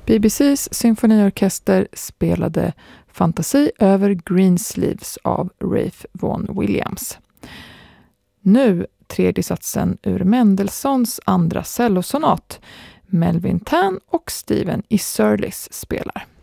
BBCs symfoniorkester spelade Fantasi över Greensleeves av Ralph Vaughan Williams. Nu tredje satsen ur Mendelssohns andra cellosonat. Melvin Tan och Steven Isserlis spelar.